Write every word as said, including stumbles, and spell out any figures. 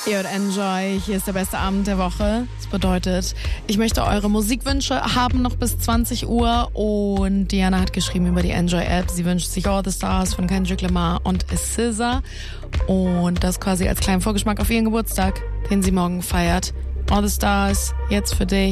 Ihr hört Enjoy, hier ist der beste Abend der Woche. Das bedeutet, ich möchte eure Musikwünsche haben noch bis zwanzig Uhr und Diana hat geschrieben über die Enjoy-App. Sie wünscht sich All the Stars von Kendrick Lamar und S Z A und das quasi als kleinen Vorgeschmack auf ihren Geburtstag, den sie morgen feiert. All the Stars, jetzt für dich.